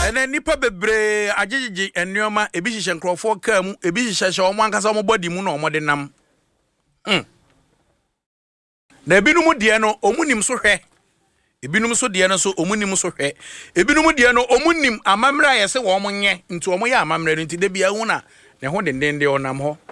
ene nipa bebre agegege ennioma ebi hihye nkrofo ka mu ebi hihye omo ankasa omo body mu na omo de nam na ebinum de no omunim so hwe ebinum so de no so omunim so hwe ebinum de no omunim amamra yese wo omo nye nti omo ya amamra nti de bia hu na ne ho dendende onam ho